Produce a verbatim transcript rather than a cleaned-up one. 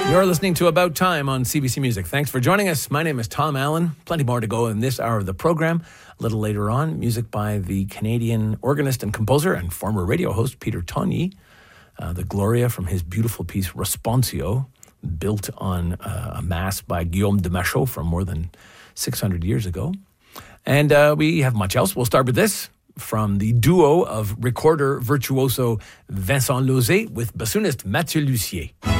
You're listening to About Time on C B C Music. Thanks for joining us. My name is Tom Allen. Plenty more to go in this hour of the program. A little later on, music by the Canadian organist and composer and former radio host Peter Tonyi. Uh, the Gloria from his beautiful piece Responsio, built on uh, a mass by Guillaume de Machaut from more than six hundred years ago. And uh, we have much else. We'll start with this from the duo of recorder virtuoso Vincent Lozé with bassoonist Mathieu Lussier.